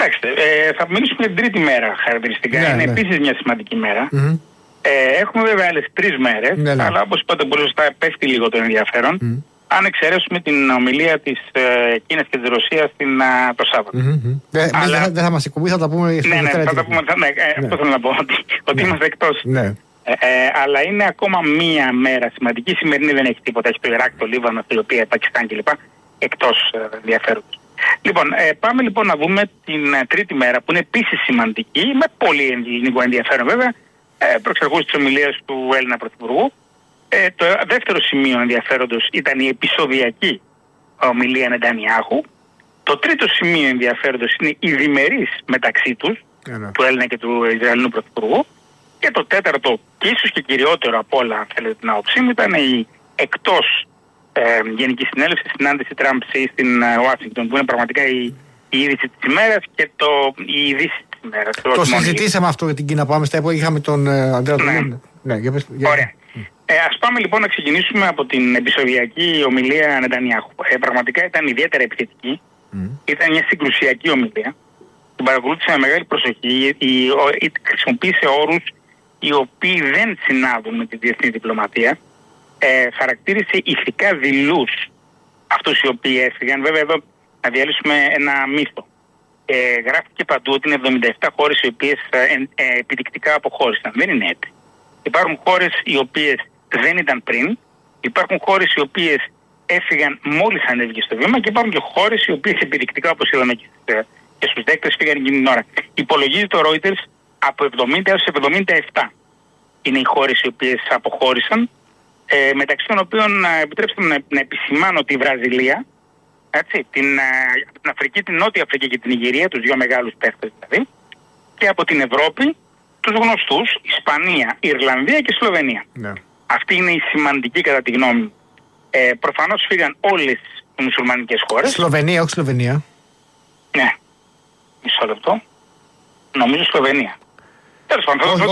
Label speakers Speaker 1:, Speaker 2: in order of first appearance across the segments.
Speaker 1: Κοιτάξτε, θα μιλήσουμε για την τρίτη μέρα χαρακτηριστικά. Είναι επίσης μια σημαντική μέρα. Έχουμε βέβαια άλλες 3 μέρες, αλλά όπως είπατε πολύ σωστά, πέφτει λίγο το ενδιαφέρον. Αν εξαιρέσουμε την ομιλία της Κίνας και της Ρωσίας το Σάββατο.
Speaker 2: Δεν θα μας εκπομπεί, θα τα πούμε στην Δευτέρα.
Speaker 1: Θα τα πούμε. Αυτό θέλω να πω, ότι είμαστε εκτός. Αλλά είναι ακόμα μία μέρα σημαντική. Η σημερινή δεν έχει τίποτα. Έχει το Ιράκ, το Λίβανο, η Αιθιοπία, Πακιστάν κλπ. Εκτός ενδιαφέροντος. Λοιπόν, πάμε λοιπόν να δούμε την τρίτη μέρα που είναι επίσης σημαντική, με πολύ ελληνικό ενδιαφέρον βέβαια, προεξαρχούς της ομιλίας του Έλληνα Πρωθυπουργού. Το δεύτερο σημείο ενδιαφέροντος ήταν η επεισοδιακή ομιλία Νετανιάχου. Το τρίτο σημείο ενδιαφέροντος είναι οι διμερείς μεταξύ τους, του Έλληνα και του Ισραηλινού Πρωθυπουργού. Και το τέταρτο, και ίσως και κυριότερο από όλα, αν θέλετε την άποψή μου, ήταν η εκτός Γενική Συνέλευση συνάντηση Τραμπ στην Ουάσιγκτον, που είναι πραγματικά η είδηση της ημέρας και η είδηση της ημέρας.
Speaker 2: Το συζητήσαμε αυτό για την Κίνα, πάμε στα επόμενα, είχαμε τον Αντρέα Τουλίνη.
Speaker 1: Ωραία. Ας πάμε λοιπόν να ξεκινήσουμε από την επεισοδιακή ομιλία Νετανιάχου. Πραγματικά ήταν ιδιαίτερα επιθετική. Ήταν μια συγκρουσιακή ομιλία. Την παρακολούθησα με μεγάλη προσοχή. Χρησιμοποίησε όρους οι οποίοι δεν συνάδουν με τη διεθνή διπλωματία. Χαρακτήρισε ηθικά δειλούς αυτούς οι οποίοι έφυγαν. Βέβαια εδώ να διαλύσουμε ένα μύθο. Γράφτηκε παντού ότι είναι 77 χώρες οι οποίες επιδεικτικά αποχώρησαν. Δεν είναι έτσι. Υπάρχουν χώρες οι οποίες δεν ήταν πριν, υπάρχουν χώρες οι οποίες έφυγαν μόλις ανέβηκε στο βήμα και υπάρχουν και χώρες οι οποίες επιδεικτικά, όπως είδαμε και στους δέκτες, φύγαν εκείνη την ώρα. Υπολογίζει το Reuters από 70 έως 77 είναι οι χώρες οι οποίες αποχώρησαν, μεταξύ των οποίων επιτρέψτε μου να επισημάνω τη Βραζιλία, την Αφρική, την Νότια Αφρική και την Ιγυρία, τους δύο μεγάλους παίχτες δηλαδή, και από την Ευρώπη τους γνωστούς Ισπανία, Ιρλανδία και Σλοβενία. Αυτή είναι η σημαντική κατά τη γνώμη μου. Προφανώς φύγαν όλες οι μουσουλμανικές χώρες.
Speaker 2: Σλοβενία, όχι Σλοβενία.
Speaker 1: Ναι. Μισό λεπτό. Νομίζω Σλοβενία. Τέλος πάντων,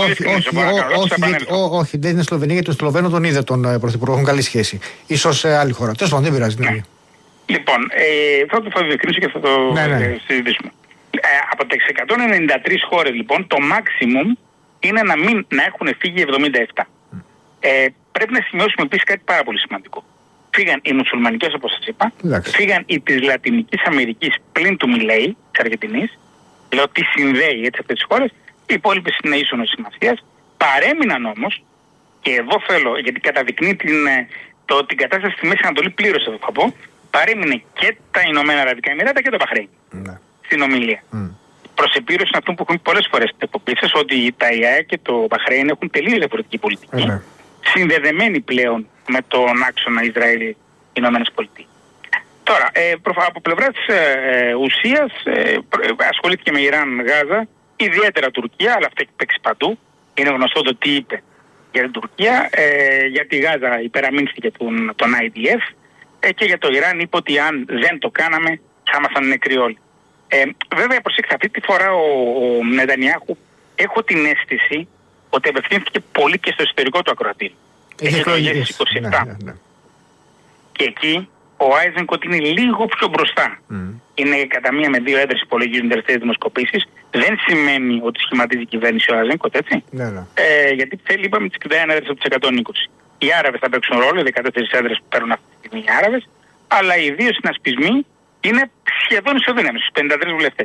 Speaker 2: όχι, δεν είναι Σλοβενία, γιατί τον Σλοβαίνο τον είδε τον Πρωθυπουργό, έχουν καλή σχέση. Ίσως άλλη χώρα. Τέλος πάντων, δεν πειράζει.
Speaker 1: Λοιπόν, θα το διευκρινίσω και θα το συζητήσουμε. Από τις 193 χώρες λοιπόν, το maximum είναι να έχουν φύγει 77. Πρέπει να σημειώσουμε επίσης κάτι πάρα πολύ σημαντικό. Φύγαν οι μουσουλμανικές, όπως σας είπα, φύγαν οι της Λατινικής Αμερικής πλην του Μιλέη, της Αργεντινής, λέω τι συνδέει έτσι αυτές τις χώρες, οι υπόλοιπες είναι ίσονος σημασίας. Παρέμειναν όμως, και εδώ θέλω, γιατί καταδεικνύει την κατάσταση στη Μέση Ανατολή πλήρως, εδώ θα πω, παρέμεινε και τα Ηνωμένα Αραβικά Εμιράτα και το Μπαχρέιν στην ομιλία. Προς επίρρωση αυτού που έχουν πολλές φορές υποπίσεις, ότι τα ΙΑΕ και το Μπαχρέιν έχουν τελείως διαφορετική πολιτική, συνδεδεμένοι πλέον με τον άξονα Ισραήλ-Ηνωμένες Πολιτείες. Τώρα, από πλευράς ουσίας ασχολήθηκε με Ιράν, Γάζα, ιδιαίτερα Τουρκία, αλλά αυτό έχει παίξει παντού. Είναι γνωστό το τι είπε για την Τουρκία, για τη Γάζα υπεραμείνθηκε τον IDF και για το Ιράν είπε ότι αν δεν το κάναμε θα ήμασταν νεκροί όλοι. Βέβαια, προσέξτε, αυτή τη φορά ο Νετανιάχου έχω την αίσθηση ότι απευθύνθηκε πολύ και στο εσωτερικό του ακροατήριου. Έχει εκλογές 27. Και εκεί ο Άιζενκοτ είναι λίγο πιο μπροστά. Είναι κατά μία με 2 έδρες υπολογίζουν τελευταίες δημοσκοπήσεις. Δεν σημαίνει ότι σχηματίζει η κυβέρνηση ο Άιζενκοτ, έτσι. Γιατί θέλει, είπαμε, τις 61 έδρες από τις 120. Οι Άραβες θα παίξουν ρόλο, οι 14 έδρες που παίρνουν αυτή τη στιγμή οι Άραβες, αλλά οι δύο συνασπισμοί είναι σχεδόν ισοδύναμοι, στους 53 βουλευτές.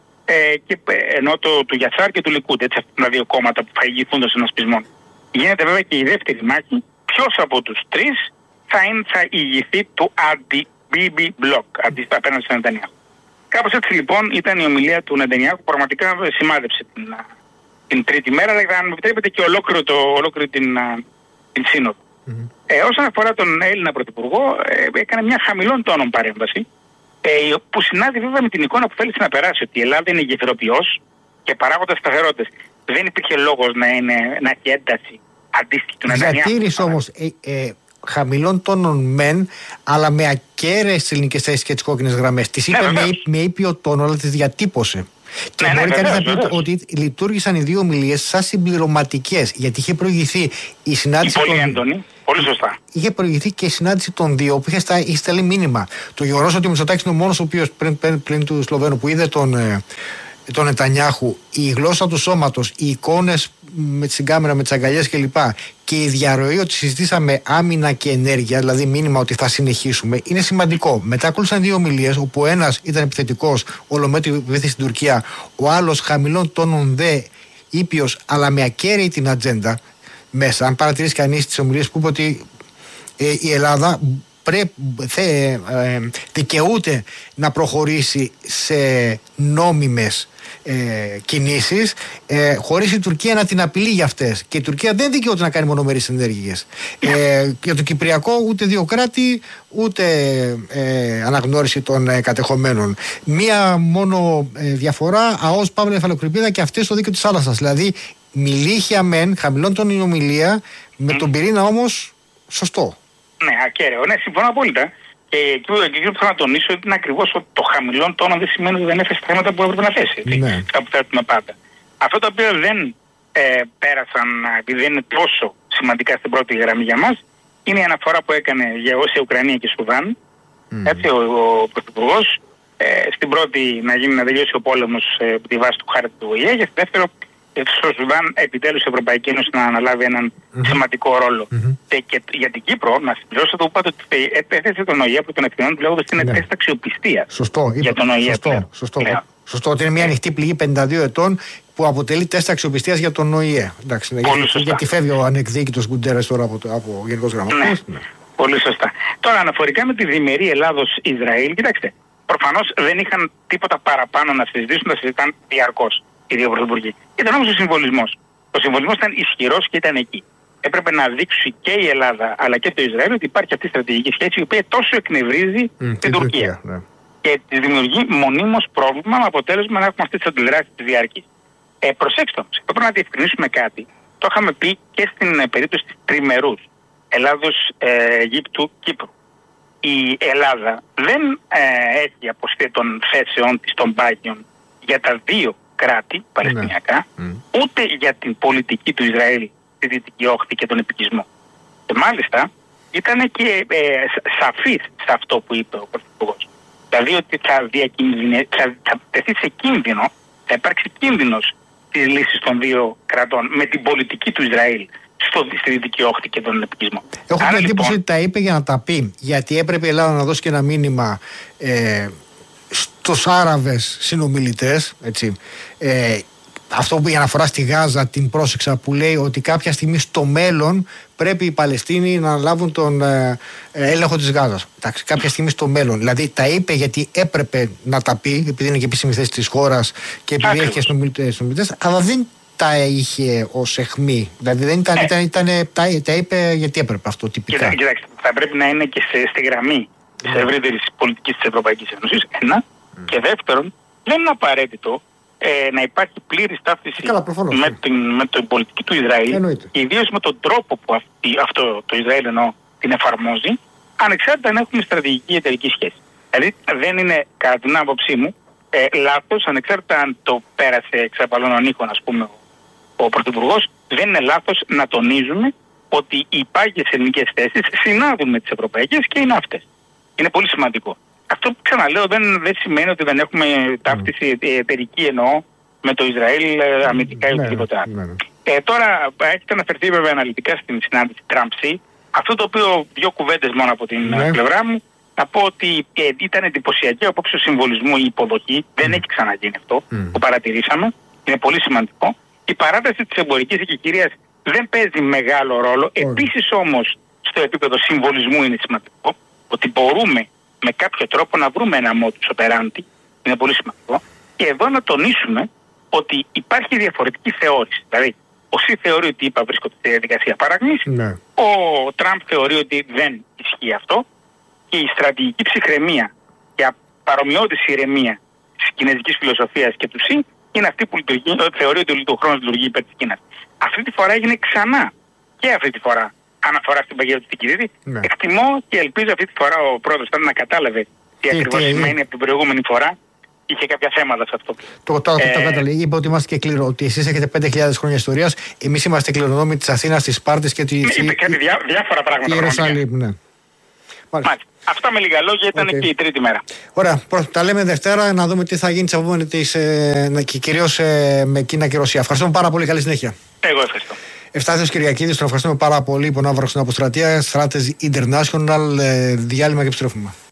Speaker 1: Ενώ του Γιασάρ και του Λικούντ, έτσι, αυτά τα δύο κόμματα που θα ηγηθούν των συνασπισμών. Γίνεται βέβαια και η δεύτερη μάχη, ποιος από τους τρεις θα ηγηθεί του αντι-Μπίμπι μπλοκ, απέναντι στον Νετανιάχου. Κάπως έτσι λοιπόν ήταν η ομιλία του Νετανιάχου που πραγματικά σημάδεψε την τρίτη μέρα, αλλά αν μου επιτρέπετε και ολόκληρη την σύνοδο. Όσον αφορά τον Έλληνα Πρωθυπουργό, έκανε μια χαμηλών τόνων παρέμβαση, που συνάδει βέβαια με την εικόνα που θέλησε να περάσει, ότι η Ελλάδα είναι γεφυροποιός και παράγοντας σταθερότητας. Δεν υπήρχε λόγος να έχει ένταση αντίστοιχη του Νετανιάχου.
Speaker 2: Διατήρησε όμως χαμηλών τόνων μεν, αλλά με ακέραιες ελληνικές θέσεις και τις κόκκινες γραμμές. Τις είπε με ήπιο τόνο, αλλά τις διατύπωσε. Και μπορεί κανείς να πει ότι λειτουργήσαν οι δύο ομιλίες σαν συμπληρωματικές, γιατί είχε προηγηθεί η συνάντηση.
Speaker 1: Πολύ έντονη, πολύ σωστά.
Speaker 2: Είχε προηγηθεί και η συνάντηση των δύο που είχε σταλεί μήνυμα. Το γεγονός ότι ο Μητσοτάκης είναι ο μόνος ο οποίος πριν του Σλοβαίνου που είδε τον τον Νετανιάχου, η γλώσσα του σώματος, οι εικόνες στην κάμερα με τις αγκαλιές κλπ. Και η διαρροή ότι συζητήσαμε άμυνα και ενέργεια, δηλαδή μήνυμα ότι θα συνεχίσουμε, είναι σημαντικό. Μετά ακολούθησαν 2 ομιλίες, όπου ο ένας ήταν επιθετικός, ολομέτρη βοήθεια στην Τουρκία, ο άλλος χαμηλών τόνων δε ήπιος, αλλά με ακέραιη την ατζέντα μέσα. Αν παρατηρήσει κανείς τις ομιλίες που είπε ότι η Ελλάδα δικαιούται να προχωρήσει σε νόμιμες κινήσεις, χωρίς η Τουρκία να την απειλεί για αυτές. Και η Τουρκία δεν δικαιούται να κάνει μονομερείς ενέργειες. Για το Κυπριακό ούτε 2 κράτη, ούτε αναγνώριση των κατεχομένων. Μία μόνο διαφορά, ΑΟΣ Παύλα Εφαλοκρηπίδα και αυτές στο δίκαιο της θάλασσας. Δηλαδή μιλήχια μεν, χαμηλών των η ομιλία, με τον πυρήνα όμως σωστό.
Speaker 1: Ναι, ακέραιο. Ναι, συμφωνώ απόλυτα. Και εκεί που θέλω να τονίσω ότι είναι ακριβώς το χαμηλών τόνο δεν σημαίνει ότι δεν έθεσε θέματα που έπρεπε να θέσει. Ναι. Αυτά που θέτουμε πάντα. Αυτό το οποίο δεν πέρασαν, επειδή δεν είναι τόσο σημαντικά στην πρώτη γραμμή για μας, είναι η αναφορά που έκανε για όσοι Ουκρανία και Σουδάν. Έτσι, ο Πρωθυπουργός. Στην πρώτη να τελειώσει ο πόλεμος από τη βάση του χάρτη του ΟΗΕ, και στη δεύτερο στο Σουδάν επιτέλους η Ευρωπαϊκή Ένωση να αναλάβει έναν σημαντικό ρόλο. Και για την Κύπρο, να συμπληρώσω το που είπατε, ότι έθεσε τον ΟΗΕ από τον ευθυνών του λέγοντας ότι είναι τεστ αξιοπιστίας.
Speaker 2: Σωστό.
Speaker 1: Για τον ΟΗΕ.
Speaker 2: Σωστό, ότι είναι μια ανοιχτή πληγή 52 ετών που αποτελεί τεστ αξιοπιστίας για τον ΟΗΕ. Εντάξει, γιατί φεύγει ο ανεκδίκητος Γκουντέρες τώρα από Γενικός Γραμματέας.
Speaker 1: Ναι. Πολύ σωστά. Τώρα, αναφορικά με τη διμερή Ελλάδος-Ισραήλ, κοιτάξτε, προφανώς δεν είχαν τίποτα παραπάνω να συζητήσουν, να συζητάνε διαρκώς οι δύο πρωθυπουργοί. Ήταν όμως ο συμβολισμός. Ο συμβολισμός ήταν ισχυρός και ήταν εκεί. Έπρεπε να δείξει και η Ελλάδα αλλά και το Ισραήλ ότι υπάρχει αυτή η στρατηγική σχέση η οποία τόσο εκνευρίζει την Τουρκία. Ναι. Και τη δημιουργεί μονίμως πρόβλημα με αποτέλεσμα να έχουμε αυτές τις αντιδράσεις της διάρκειας. Προσέξτε όμως, πρέπει να διευκρινίσουμε κάτι. Το είχαμε πει και στην περίπτωση της τριμερούς Ελλάδος, Αιγύπτου, Κύπρου. Η Ελλάδα δεν έχει αποσχέδιο των θέσεών της των πάγιων για τα δύο κράτη παλαιστινιακά, ούτε για την πολιτική του Ισραήλ στη Δυτική Όχθη και τον επικισμό. Και μάλιστα ήταν και σαφής σε αυτό που είπε ο Πρωθυπουργός. Δηλαδή ότι θα τεθεί σε κίνδυνο, θα υπάρξει κίνδυνος της λύσης των δύο κρατών με την πολιτική του Ισραήλ στη Δυτική Όχθη και τον επικισμό.
Speaker 2: Έχω την εντύπωση ότι τα είπε για να τα πει, γιατί έπρεπε η Ελλάδα να δώσει και ένα μήνυμα στους Άραβες συνομιλητές, έτσι. Αυτό που η αναφορά στη Γάζα την πρόσεξα, που λέει ότι κάποια στιγμή στο μέλλον πρέπει οι Παλαιστίνοι να λάβουν τον έλεγχο της Γάζας. Εντάξει, κάποια στιγμή στο μέλλον. Δηλαδή τα είπε γιατί έπρεπε να τα πει, επειδή είναι και επίσημη θέση της χώρας και επειδή έχει και συνομιλητές, αλλά δεν τα είχε ως αιχμή. Δηλαδή δεν τα είπε γιατί έπρεπε αυτό τυπικά.
Speaker 1: Κοιτάξτε, θα πρέπει να είναι και στη γραμμή της ευρύτερης πολιτικής της Ευρωπαϊκής Ένωσης. Ένα. Και δεύτερον, δεν είναι απαραίτητο να υπάρχει πλήρη ταύτιση με την πολιτική του Ισραήλ, ιδίως με τον τρόπο που αυτό το Ισραήλ την εφαρμόζει, ανεξάρτητα αν έχουμε στρατηγική εταιρική σχέση. Δηλαδή δεν είναι, κατά την άποψή μου, λάθος, ανεξάρτητα αν το πέρασε εξ απαλών οίκων, ας πούμε, ο Πρωθυπουργός, δεν είναι λάθος να τονίζουμε ότι οι πάγιες ελληνικές θέσεις συνάδουν με τις ευρωπαϊκές και είναι αυτές. Είναι πολύ σημαντικό. Αυτό που ξαναλέω δεν σημαίνει ότι δεν έχουμε ταύτιση εταιρική, εννοώ, με το Ισραήλ αμυντικά ή οτιδήποτε άλλο. Τώρα έχετε αναφερθεί βέβαια αναλυτικά στην συνάντηση Trump-Xi. Αυτό το οποίο, δύο κουβέντες μόνο από την πλευρά μου, να πω ότι ήταν εντυπωσιακή απόψε του συμβολισμού η υποδοχή. Δεν έχει ξαναγίνει αυτό που παρατηρήσαμε. Είναι πολύ σημαντικό. Η παράταση της εμπορικής εκκηρίας δεν παίζει μεγάλο ρόλο. Επίσης όμως στο επίπεδο συμβολισμού είναι σημαντικό ότι μπορούμε με κάποιο τρόπο να βρούμε ένα modus operandi. Είναι πολύ σημαντικό. Και εδώ να τονίσουμε ότι υπάρχει διαφορετική θεώρηση. Δηλαδή, ο ΣΥ θεωρεί ότι οι ΗΠΑ βρίσκονται στη διαδικασία παραγμής. Ο Τραμπ θεωρεί ότι δεν ισχύει αυτό. Και η στρατηγική ψυχραιμία και παρομοιώτης ηρεμία της κινέζικης φιλοσοφίας και του ΣΥ είναι αυτή που θεωρεί ότι ο χρόνος λειτουργεί υπέρ της Κίνας. Αυτή τη φορά έγινε ξανά. Και αυτή τη φορά αναφορά στην παγίδα του Κυρίδη. Εκτιμώ και ελπίζω αυτή τη φορά ο πρόεδρος να κατάλαβε τι ακριβώς σημαίνει από την προηγούμενη φορά. Είχε κάποια θέματα σε αυτό.
Speaker 2: Το κατάλαβε. Είπε ότι είμαστε και κληρό. Ότι εσείς έχετε 5.000 χρόνια ιστορίας. Εμείς είμαστε κληρονόμοι της Αθήνας, της Σπάρτης και της.
Speaker 1: Είπε κάτι διάφορα πράγματα.
Speaker 2: Ιερουσαλήμ, ναι.
Speaker 1: Μάλιστα. Αυτά με λίγα λόγια ήταν και η τρίτη μέρα.
Speaker 2: Ωραία. Τα λέμε Δευτέρα να δούμε τι θα γίνει τις επόμενες και κυρίως με Κίνα και Ρωσία. Ευχαριστούμε πάρα πολύ. Καλή συνέχεια.
Speaker 1: Εγώ ευχαριστώ.
Speaker 2: Ευστάθιος Κυριακίδης, τον ευχαριστούμε πάρα πολύ που είναι άβραξε στην αποστρατεία. Στράτες International. Διάλειμμα και επιστρέφουμε.